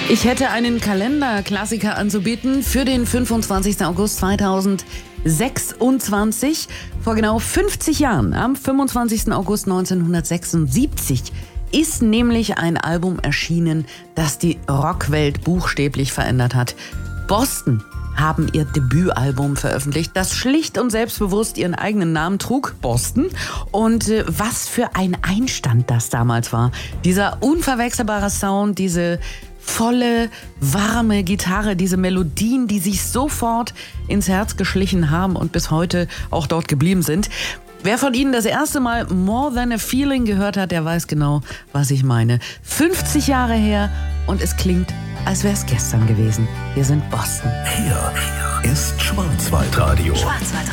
Ich hätte einen Kalenderklassiker anzubieten für den 25. August 2026. Vor genau 50 Jahren, am 25. August 1976, ist nämlich ein Album erschienen, das die Rockwelt buchstäblich verändert hat. Boston haben ihr Debütalbum veröffentlicht, das schlicht und selbstbewusst ihren eigenen Namen trug, Boston. Und was für ein Einstand das damals war. Dieser unverwechselbare Sound, diese volle, warme Gitarre, diese Melodien, die sich sofort ins Herz geschlichen haben und bis heute auch dort geblieben sind. Wer von Ihnen das erste Mal More Than a Feeling gehört hat, der weiß genau, was ich meine. 50 Jahre her und es klingt, als wäre es gestern gewesen. Wir sind Boston. Hier ist Schwarzwaldradio. Schwarzwaldradio.